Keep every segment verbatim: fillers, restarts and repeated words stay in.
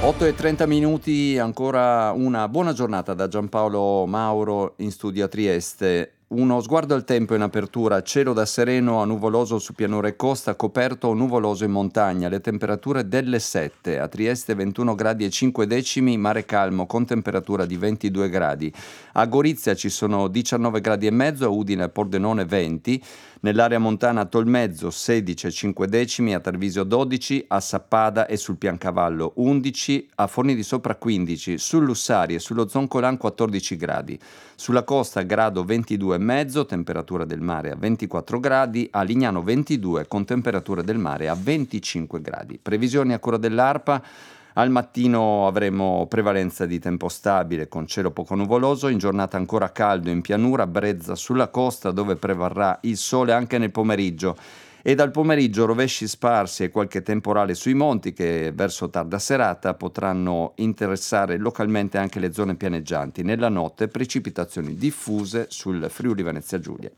otto e trenta minuti, ancora una buona giornata da Giampaolo Mauro in studio a Trieste. Uno sguardo al tempo in apertura, cielo da sereno a nuvoloso su pianura e costa, coperto o nuvoloso in montagna, le temperature delle sette, a Trieste ventuno gradi e cinque decimi, mare calmo con temperatura di ventidue gradi, a Gorizia ci sono diciannove gradi e mezzo, a Udine e Pordenone venti, nell'area montana a Tolmezzo sedici e cinque decimi, a Tarvisio dodici, a Sappada e sul Piancavallo undici, a Forni di Sopra quindici, sul Lussari e sullo Zoncolan quattordici gradi, sulla costa grado ventidue e mezzo, temperatura del mare a ventiquattro gradi, a Lignano ventidue con temperatura del mare a venticinque gradi. Previsioni a cura dell'ARPA. Al mattino avremo prevalenza di tempo stabile con cielo poco nuvoloso, in giornata ancora caldo in pianura, brezza sulla costa dove prevarrà il sole anche nel pomeriggio e dal pomeriggio rovesci sparsi e qualche temporale sui monti che verso tarda serata potranno interessare localmente anche le zone pianeggianti. Nella notte precipitazioni diffuse sul Friuli Venezia Giulia.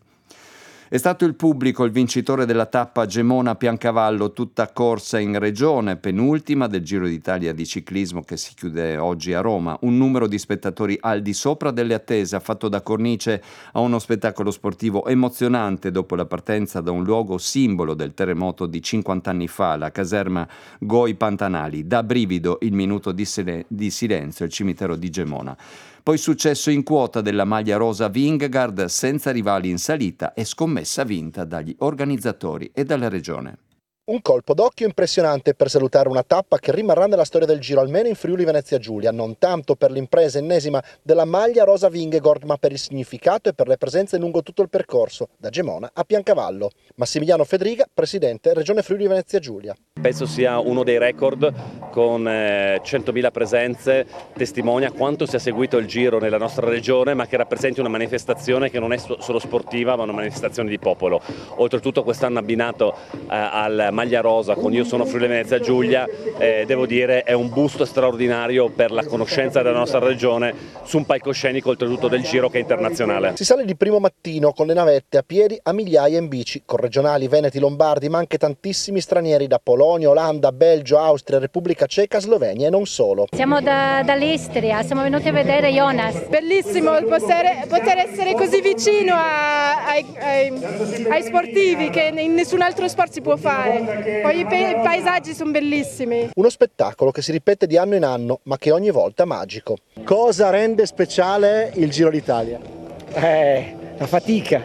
È stato il pubblico il vincitore della tappa Gemona-Piancavallo, tutta corsa in regione, penultima del Giro d'Italia di ciclismo che si chiude oggi a Roma. Un numero di spettatori al di sopra delle attese ha fatto da cornice a uno spettacolo sportivo emozionante dopo la partenza da un luogo simbolo del terremoto di cinquanta anni fa, la caserma Goi Pantanali. Da brivido il minuto di, sile- di silenzio, il cimitero di Gemona. Poi successo in quota della maglia rosa Vingegaard senza rivali in salita e scommessa vinta dagli organizzatori e dalla regione. Un colpo d'occhio impressionante per salutare una tappa che rimarrà nella storia del Giro, almeno in Friuli Venezia Giulia, non tanto per l'impresa ennesima della maglia rosa Vingegaard, ma per il significato e per le presenze lungo tutto il percorso, da Gemona a Piancavallo. Massimiliano Fedriga, presidente Regione Friuli Venezia Giulia. Penso sia uno dei record con eh, centomila presenze, testimonia quanto sia seguito il Giro nella nostra regione, ma che rappresenti una manifestazione che non è solo sportiva, ma una manifestazione di popolo. Oltretutto quest'anno abbinato eh, al maglia rosa con Io sono Friuli Venezia Giulia, eh, devo dire è un boost straordinario per la conoscenza della nostra regione su un palcoscenico oltretutto del Giro che è internazionale. Si sale di primo mattino con le navette a piedi, a migliaia in bici, con regionali veneti, lombardi, ma anche tantissimi stranieri da Polonia, Olanda, Belgio, Austria, Repubblica Ceca, Slovenia e non solo. Siamo da, dall'Istria, siamo venuti a vedere Jonas. Bellissimo poter, poter essere così vicino a, ai, ai, ai sportivi che in nessun altro sport si può fare. Poi i, pe- i paesaggi sono bellissimi. Uno spettacolo che si ripete di anno in anno, ma che ogni volta è magico. Cosa rende speciale il Giro d'Italia? Eh, la fatica.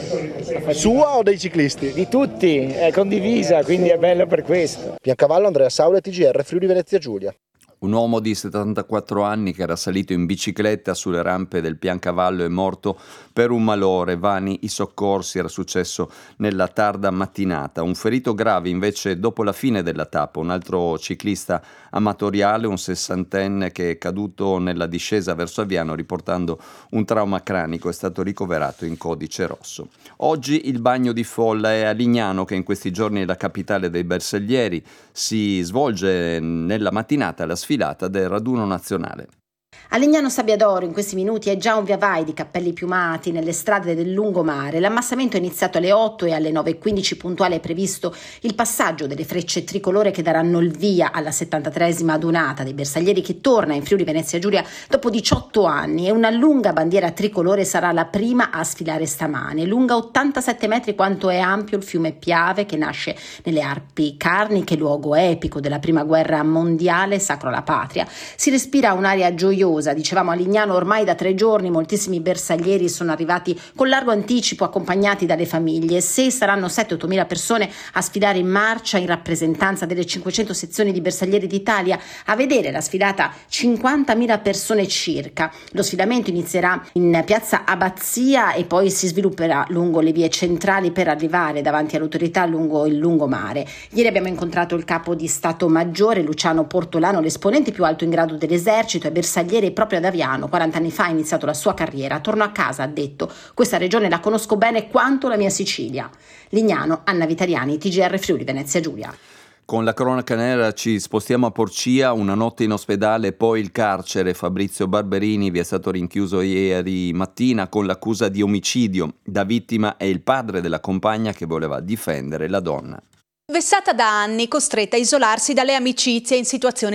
la fatica. Sua o dei ciclisti? Di tutti, è condivisa, quindi è bello per questo. Piancavallo, Andrea Saule, T G R, Friuli Venezia Giulia. Un uomo di settantaquattro anni che era salito in bicicletta sulle rampe del Piancavallo è morto per un malore. Vani i soccorsi, era successo nella tarda mattinata. Un ferito grave invece dopo la fine della tappa, un altro ciclista amatoriale, un sessantenne che è caduto nella discesa verso Aviano riportando un trauma cranico, è stato ricoverato in codice rosso. Oggi il bagno di folla è a Lignano, che in questi giorni è la capitale dei bersaglieri. Si svolge nella mattinata la sfilata del raduno nazionale. A Legnano Sabbiadoro in questi minuti è già un via vai di cappelli piumati nelle strade del lungomare. L'ammassamento è iniziato alle otto e alle nove e quindici puntuale è previsto il passaggio delle frecce tricolore che daranno il via alla settantatreesima adunata dei bersaglieri che torna in Friuli Venezia Giulia dopo diciotto anni, e una lunga bandiera tricolore sarà la prima a sfilare stamane. Lunga ottantasette metri quanto è ampio il fiume Piave che nasce nelle Alpi Carniche, luogo epico della prima guerra mondiale, sacro alla patria. Si respira un'aria gioiosa. Dicevamo a Lignano ormai da tre giorni moltissimi bersaglieri sono arrivati con largo anticipo accompagnati dalle famiglie. Se saranno sette otto mila persone a sfilare in marcia in rappresentanza delle cinquecento sezioni di bersaglieri d'Italia, a vedere la sfilata cinquantamila persone circa. Lo sfidamento inizierà in piazza Abbazia e poi si svilupperà lungo le vie centrali per arrivare davanti all'autorità lungo il lungomare. Ieri abbiamo incontrato il capo di Stato Maggiore Luciano Portolano, l'esponente più alto in grado dell'esercito e bersagliere proprio ad Aviano. quaranta anni fa ha iniziato la sua carriera. Torno a casa, ha detto, questa regione la conosco bene quanto la mia Sicilia. Lignano, Anna Vitariani, T G R Friuli Venezia Giulia. Con la cronaca nera ci spostiamo a Porcia, una notte in ospedale, poi il carcere. Fabrizio Barberini vi è stato rinchiuso ieri mattina con l'accusa di omicidio. Da vittima è il padre della compagna che voleva difendere la donna. Vessata da anni, costretta a isolarsi dalle amicizie in situazioni